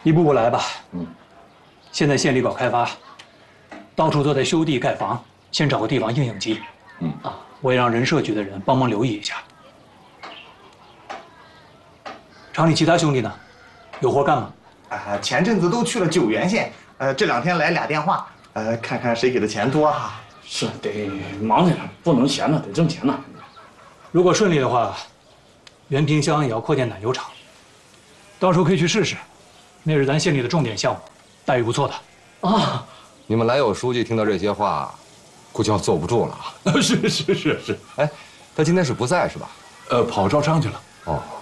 一步步来吧。现在县里搞开发，到处都在修地盖房，先找个地方应应急。我也让人社局的人帮忙留意一下。厂里其他兄弟呢？有活干吗？ 前阵子都去了九原县，这2天来俩电话，看看谁给的钱多哈。 是得忙着呢，不能闲着，得挣钱呢。 如果顺利的话，原平乡也要扩建奶油厂，到时候可以去试试，那是咱县里的重点项目，待遇不错的。 啊！你们来友书记听到这些话，估计要坐不住了啊。 是。 哎，他今天是不在是吧？ 跑招商去了。 哦。